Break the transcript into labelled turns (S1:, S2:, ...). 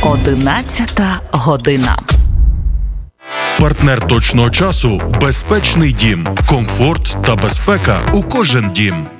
S1: 11 година.
S2: Партнер точного часу – безпечний дім. Комфорт та безпека у кожен дім.